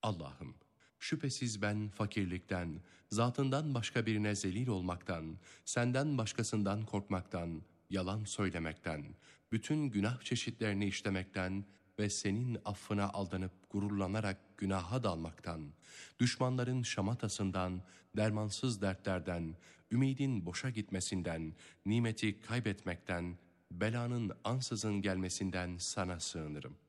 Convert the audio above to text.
Allah'ım, şüphesiz ben fakirlikten, zatından başka birine zelil olmaktan, senden başkasından korkmaktan, yalan söylemekten, bütün günah çeşitlerini işlemekten ve senin affına aldanıp gururlanarak günaha dalmaktan, düşmanların şamatasından, dermansız dertlerden, ümidin boşa gitmesinden, nimeti kaybetmekten, belanın ansızın gelmesinden sana sığınırım.